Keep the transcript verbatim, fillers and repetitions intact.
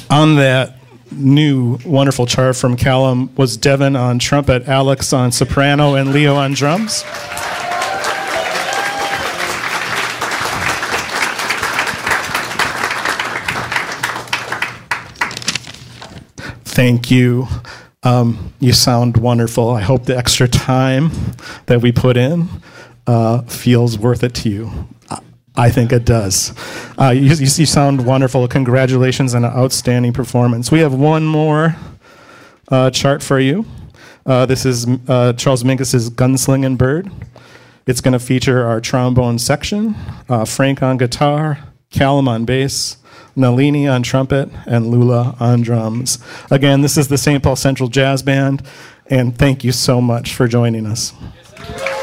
On that new wonderful chart from Callum was Devin on trumpet, Alex on soprano, and Leo on drums. Thank you. Um, you sound wonderful. I hope the extra time that we put in uh, feels worth it to you. I think it does. Uh, you, you, you sound wonderful. Congratulations on an outstanding performance. We have one more uh, chart for you. Uh, this is uh, Charles Minkus's Gunslingin' Bird. It's going to feature our trombone section, uh, Frank on guitar, Callum on bass, Nalini on trumpet, and Lula on drums. Again, this is the Saint Paul Central Jazz Band, and thank you so much for joining us.